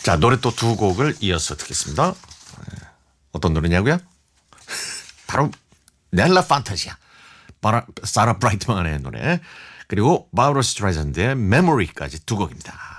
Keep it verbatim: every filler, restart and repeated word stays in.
자, 노래 또 두 곡을 이어서 듣겠습니다. 어떤 노래냐고요? 바로 넬라 판타지아, 바라, 사라 브라이트만의 노래, 그리고 바우러 스트라이전드의 메모리까지 두 곡입니다.